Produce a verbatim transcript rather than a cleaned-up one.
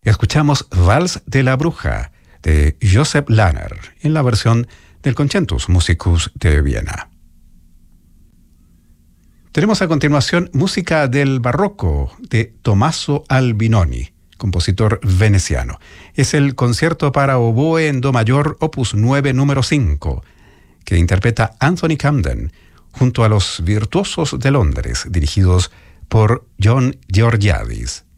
Escuchamos Vals de la Bruja de Joseph Lahner en la versión del Concertus Musicus de Viena. Tenemos a continuación música del barroco de Tommaso Albinoni, compositor veneciano. Es el concierto para oboe en do mayor opus nueve número cinco, que interpreta Anthony Camden junto a los Virtuosos de Londres, dirigidos por John Georgiadis.